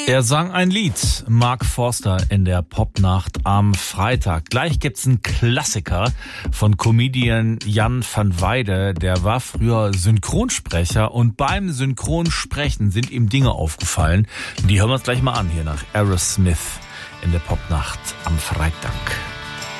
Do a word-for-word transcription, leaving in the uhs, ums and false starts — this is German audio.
Er sang ein Lied, Mark Forster, in der Popnacht am Freitag. Gleich gibt's einen Klassiker von Comedian Jan van Weide. Der war früher Synchronsprecher und beim Synchronsprechen sind ihm Dinge aufgefallen. Die hören wir uns gleich mal an hier nach Aerosmith in der Popnacht am Freitag.